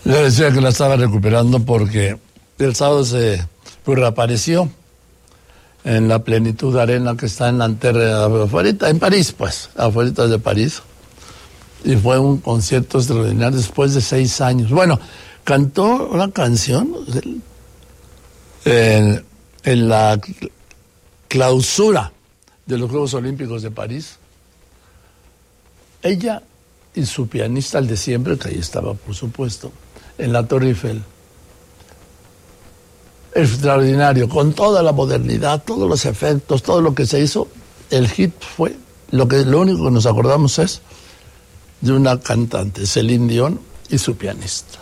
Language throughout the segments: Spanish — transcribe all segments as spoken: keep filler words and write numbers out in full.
Le decía que la estaba recuperando porque el sábado se pues, reapareció en la Plenitud Arena que está en Nanterre, afuera, en París, pues, afuera de París. Y fue un concierto extraordinario después de seis años. Bueno, cantó una canción en, en la clausura de los Juegos Olímpicos de París. Ella y su pianista, el de siempre, que ahí estaba, por supuesto, en la Torre Eiffel. Extraordinario, con toda la modernidad, todos los efectos, todo lo que se hizo. El hit fue, lo que lo único que nos acordamos es de una cantante, Celine Dion, y su pianista.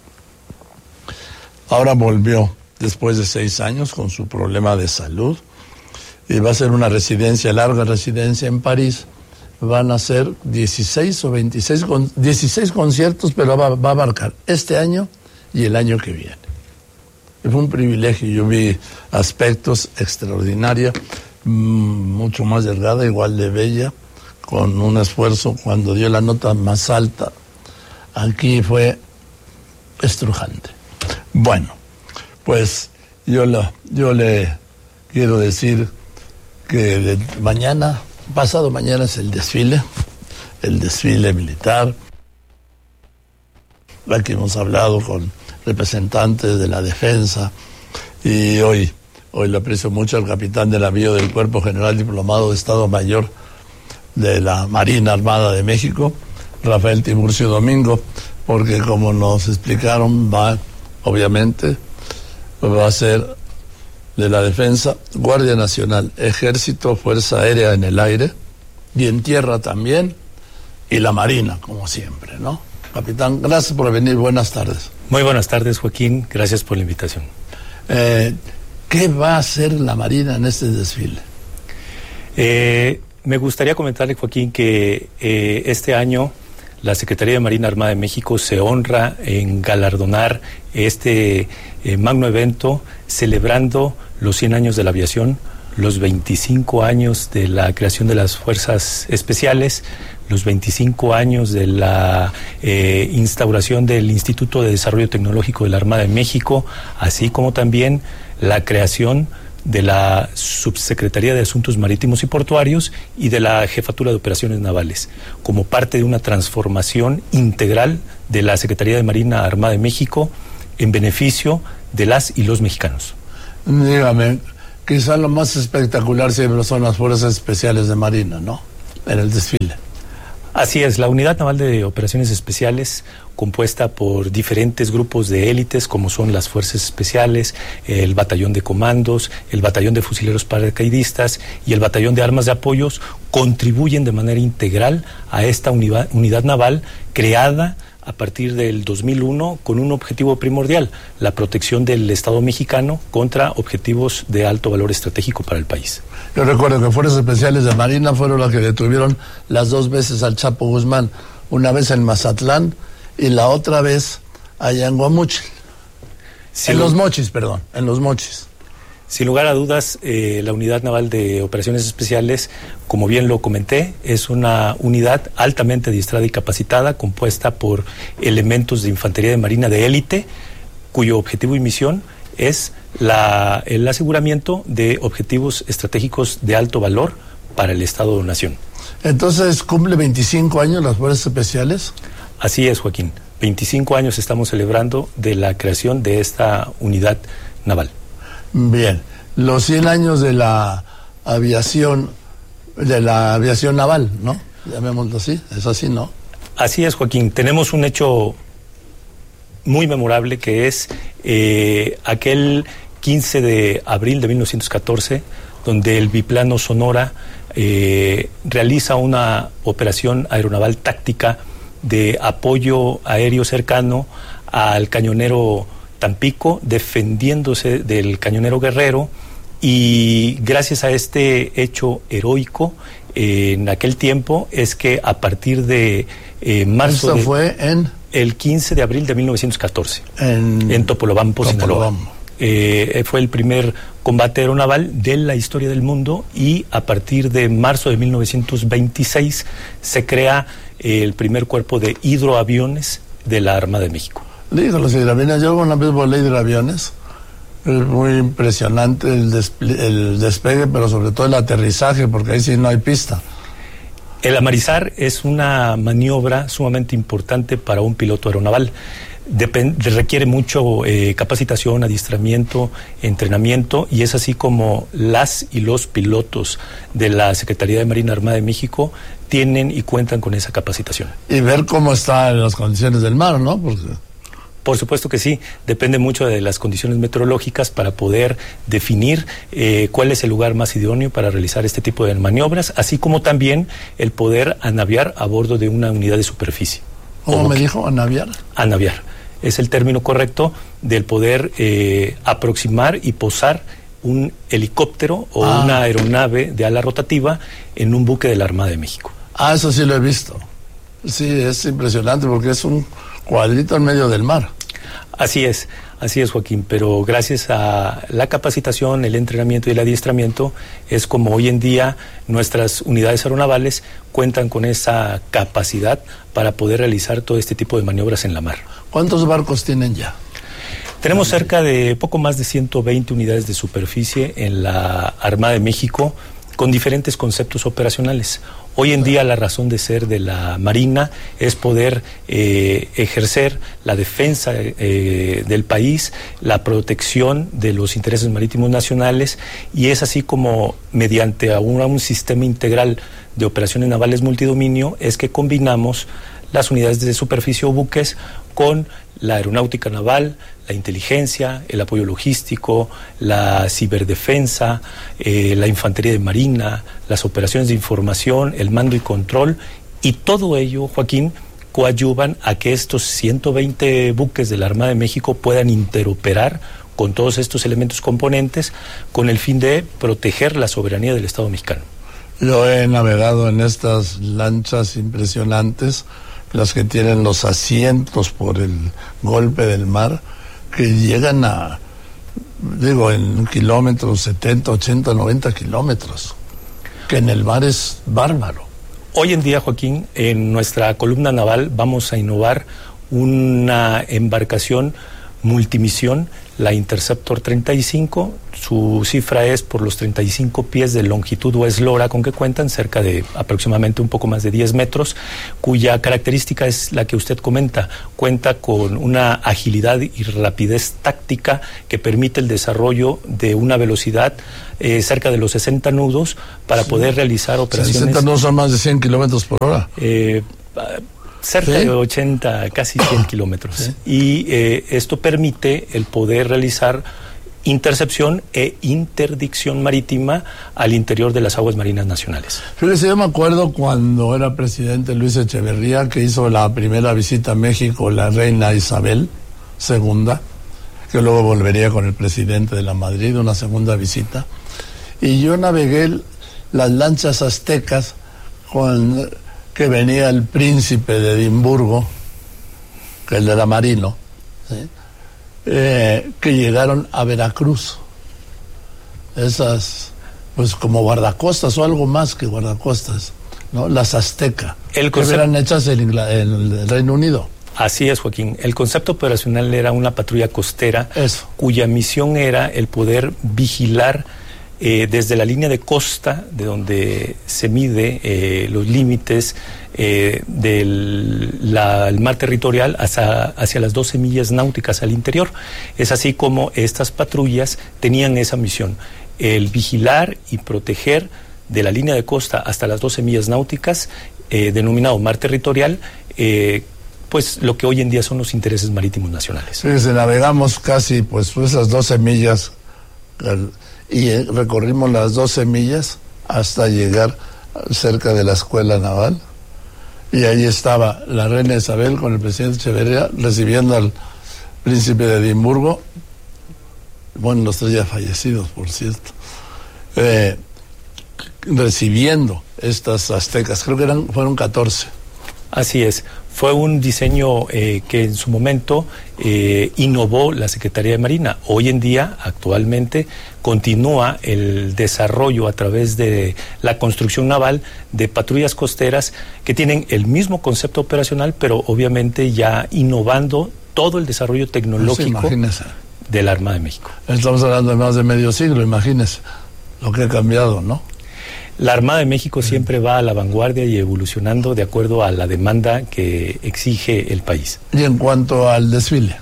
Ahora volvió, después de seis años, con su problema de salud, y va a ser una residencia, larga residencia en París. Van a ser dieciséis o veintiséis, dieciséis conciertos, pero va, va a abarcar este año y el año que viene. Fue un privilegio, yo vi aspectos extraordinarios, mucho más delgada, igual de bella, con un esfuerzo cuando dio la nota más alta. Aquí fue estrujante. Bueno, pues yo, la, yo le quiero decir que de mañana, pasado mañana es el desfile, el desfile militar. Aquí hemos hablado con representantes de la defensa y hoy, hoy le aprecio mucho al capitán de navío del Cuerpo General Diplomado de Estado Mayor de la Marina Armada de México, Rafael Tiburcio Domingo, porque como nos explicaron, va, obviamente, va a ser de la defensa, Guardia Nacional, Ejército, Fuerza Aérea en el aire y en tierra también, y la Marina, como siempre, ¿no? Capitán, gracias por venir, buenas tardes. Muy buenas tardes, Joaquín, gracias por la invitación. Eh, ¿Qué va a hacer la Marina en este desfile? Eh, me gustaría comentarle, Joaquín, que eh, este año la Secretaría de Marina Armada de México se honra en galardonar este eh, magno evento celebrando los cien años de la aviación, los veinticinco años de la creación de las Fuerzas Especiales, los veinticinco años de la eh, instauración del Instituto de Desarrollo Tecnológico de la Armada de México, así como también la creación de la Subsecretaría de Asuntos Marítimos y Portuarios y de la Jefatura de Operaciones Navales, como parte de una transformación integral de la Secretaría de Marina Armada de México en beneficio de las y los mexicanos. Dígame, quizá lo más espectacular siempre son las Fuerzas Especiales de Marina, ¿no? En el desfile. Así es, la Unidad Naval de Operaciones Especiales, compuesta por diferentes grupos de élites como son las Fuerzas Especiales, el Batallón de Comandos, el Batallón de Fusileros Paracaidistas y el Batallón de Armas de Apoyos, contribuyen de manera integral a esta unidad, unidad naval creada a partir del dos mil uno con un objetivo primordial, la protección del Estado mexicano contra objetivos de alto valor estratégico para el país. Yo recuerdo que Fuerzas Especiales de Marina fueron las que detuvieron las dos veces al Chapo Guzmán, una vez en Mazatlán y la otra vez allá en Guamúchil. Sí, en Los Mochis, perdón, en Los Mochis. Sin lugar a dudas, eh, la Unidad Naval de Operaciones Especiales, como bien lo comenté, es una unidad altamente adiestrada y capacitada, compuesta por elementos de infantería de marina de élite, cuyo objetivo y misión es la, el aseguramiento de objetivos estratégicos de alto valor para el Estado-Nación. Entonces, ¿cumple veinticinco años las Fuerzas Especiales? Así es, Joaquín. veinticinco años estamos celebrando de la creación de esta unidad naval. Bien, los cien años de la aviación, de la aviación naval, ¿no? Llamémoslo así, es así, ¿no? Así es, Joaquín. Tenemos un hecho muy memorable que es eh, aquel quince de abril de mil novecientos catorce, donde el biplano Sonora eh, realiza una operación aeronaval táctica de apoyo aéreo cercano al cañonero Tampico, defendiéndose del cañonero Guerrero, y gracias a este hecho heroico eh, en aquel tiempo es que a partir de eh, marzo... ¿Esto de, fue en...? El quince de abril de mil novecientos catorce, en, en Topolobampo, Topolobampo. Sinaloa. Eh, fue el primer combate aeronaval de la historia del mundo, y a partir de marzo de mil novecientos veintiséis se crea eh, el primer cuerpo de hidroaviones de la Armada de México. Digo, los hidroaviones, yo una vez volé hidroaviones, es muy impresionante el, desple- el despegue, pero sobre todo el aterrizaje, porque ahí sí no hay pista. El amarizar es una maniobra sumamente importante para un piloto aeronaval. Depend- requiere mucho eh, capacitación, adiestramiento, entrenamiento, y es así como las y los pilotos de la Secretaría de Marina Armada de México tienen y cuentan con esa capacitación. Y ver cómo están las condiciones del mar, ¿no? Porque... Por supuesto que sí, depende mucho de las condiciones meteorológicas para poder definir eh, cuál es el lugar más idóneo para realizar este tipo de maniobras, así como también el poder anaviar a bordo de una unidad de superficie. ¿Cómo me dijo? ¿Anaviar? Anaviar. Es el término correcto del poder eh, aproximar y posar un helicóptero o ah. una aeronave de ala rotativa en un buque de la Armada de México. Ah, eso sí lo he visto. Sí, es impresionante porque es un cuadrito en medio del mar. Así es, así es, Joaquín, pero gracias a la capacitación, el entrenamiento y el adiestramiento es como hoy en día nuestras unidades aeronavales cuentan con esa capacidad para poder realizar todo este tipo de maniobras en la mar. ¿Cuántos barcos tienen ya? Tenemos cerca de poco más de ciento veinte unidades de superficie en la Armada de México con diferentes conceptos operacionales. Hoy en día la razón de ser de la Marina es poder eh, ejercer la defensa eh, del país, la protección de los intereses marítimos nacionales, y es así como mediante un, un sistema integral de operaciones navales multidominio es que combinamos las unidades de superficie o buques con la aeronáutica naval, la inteligencia, el apoyo logístico, la ciberdefensa, eh, la infantería de marina, las operaciones de información, el mando y control, y todo ello, Joaquín, coadyuvan a que estos ciento veinte buques de la Armada de México puedan interoperar con todos estos elementos componentes con el fin de proteger la soberanía del Estado mexicano. Yo he navegado en estas lanchas impresionantes, las que tienen los asientos por el golpe del mar, que llegan a, digo, en kilómetros, setenta, ochenta, noventa kilómetros, que en el mar es bárbaro. Hoy en día, Joaquín, en nuestra columna naval vamos a innovar una embarcación multimisión, la Interceptor treinta y cinco, su cifra es por los treinta y cinco pies de longitud o eslora con que cuentan, cerca de aproximadamente un poco más de diez metros, cuya característica es la que usted comenta, cuenta con una agilidad y rapidez táctica que permite el desarrollo de una velocidad eh, cerca de los sesenta nudos para sí. poder realizar operaciones. sesenta nudos son más de cien kilómetros por hora. Eh, cerca ¿Sí? de ochenta, casi cien kilómetros. ¿Sí? Y eh, esto permite el poder realizar intercepción e interdicción marítima al interior de las aguas marinas nacionales. Fíjese, yo me acuerdo cuando era presidente Luis Echeverría, que hizo la primera visita a México la reina Isabel segunda, que luego volvería con el presidente de la Madrid, una segunda visita, y yo navegué las lanchas aztecas con... que venía el príncipe de Edimburgo, que el de la Marino, ¿sí? eh, que llegaron a Veracruz. Esas, pues como guardacostas o algo más que guardacostas, ¿no? Las aztecas, el concept... que eran hechas en, Ingl- en el Reino Unido. Así es, Joaquín. El concepto operacional era una patrulla costera, Eso. cuya misión era el poder vigilar Eh, desde la línea de costa, de donde se mide eh, los límites eh, del la, el mar territorial hacia, hacia las doce millas náuticas al interior. Es así como estas patrullas tenían esa misión, el vigilar y proteger de la línea de costa hasta las doce millas náuticas, eh, denominado mar territorial, eh, pues lo que hoy en día son los intereses marítimos nacionales. Fíjense, navegamos casi pues esas doce millas... El... y recorrimos las doce millas hasta llegar cerca de la escuela naval, y ahí estaba la reina Isabel con el presidente Echeverría recibiendo al príncipe de Edimburgo, bueno, los tres ya fallecidos, por cierto, eh, recibiendo estas aztecas, creo que eran fueron catorce. Así es. Fue un diseño eh, que en su momento eh, innovó la Secretaría de Marina. Hoy en día, actualmente, continúa el desarrollo a través de la construcción naval de patrullas costeras que tienen el mismo concepto operacional, pero obviamente ya innovando todo el desarrollo tecnológico sí, de la Armada de México. Estamos hablando de más de medio siglo, imagínese lo que ha cambiado, ¿no? La Armada de México siempre va a la vanguardia y evolucionando de acuerdo a la demanda que exige el país. Y en cuanto al desfile.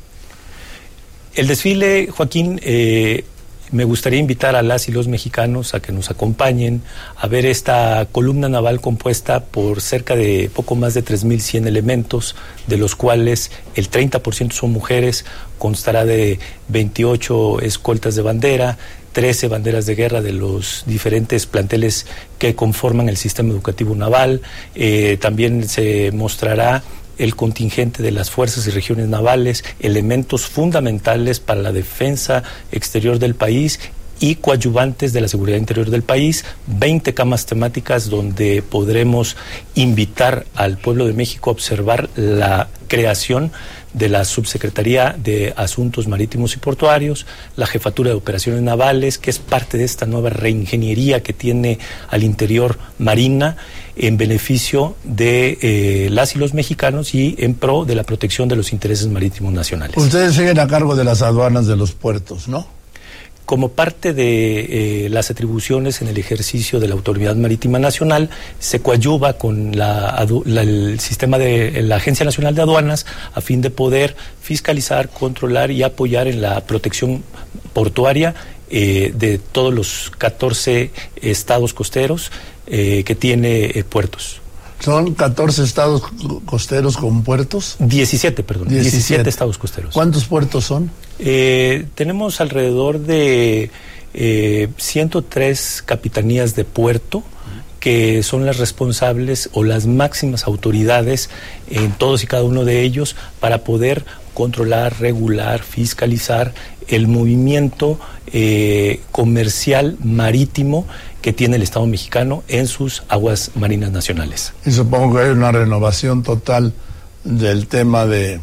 El desfile, Joaquín, eh, me gustaría invitar a las y los mexicanos a que nos acompañen a ver esta columna naval compuesta por cerca de poco más de tres mil cien elementos, de los cuales el treinta por ciento son mujeres, constará de veintiocho escoltas de bandera, trece banderas de guerra de los diferentes planteles que conforman el sistema educativo naval. Eh, también se mostrará el contingente de las fuerzas y regiones navales, elementos fundamentales para la defensa exterior del país y coadyuvantes de la seguridad interior del país, veinte camas temáticas donde podremos invitar al pueblo de México a observar la creación de la Subsecretaría de Asuntos Marítimos y Portuarios, la Jefatura de Operaciones Navales, que es parte de esta nueva reingeniería que tiene al interior Marina, en beneficio de eh, las y los mexicanos y en pro de la protección de los intereses marítimos nacionales. Ustedes siguen a cargo de las aduanas de los puertos, ¿no? Como parte de eh, las atribuciones en el ejercicio de la Autoridad Marítima Nacional, se coadyuva con la, la, el sistema de la Agencia Nacional de Aduanas a fin de poder fiscalizar, controlar y apoyar en la protección portuaria eh, de todos los catorce estados costeros eh, que tiene eh, puertos. ¿Son catorce estados costeros con puertos? diecisiete, perdón. diecisiete, diecisiete estados costeros. ¿Cuántos puertos son? Eh, tenemos alrededor de eh, ciento tres capitanías de puerto que son las responsables o las máximas autoridades en todos y cada uno de ellos para poder controlar, regular, fiscalizar el movimiento eh, comercial marítimo que tiene el Estado mexicano en sus aguas marinas nacionales. Y supongo que hay una renovación total del tema de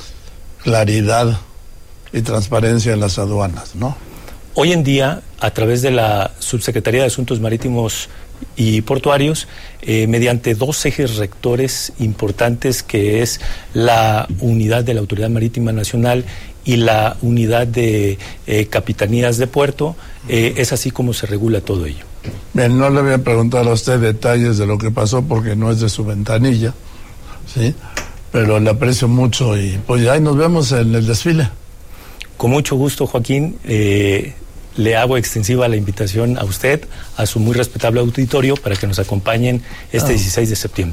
claridad y transparencia en las aduanas, ¿no? Hoy en día, a través de la Subsecretaría de Asuntos Marítimos y Portuarios, eh, mediante dos ejes rectores importantes, que es la unidad de la Autoridad Marítima Nacional y la unidad de eh, capitanías de puerto, eh, es así como se regula todo ello. Bien, no le voy a preguntar a usted detalles de lo que pasó porque no es de su ventanilla, ¿sí? Pero le aprecio mucho y pues ahí nos vemos en el desfile. Con mucho gusto, Joaquín. Eh, le hago extensiva la invitación a usted, a su muy respetable auditorio, para que nos acompañen este ah. dieciséis de septiembre.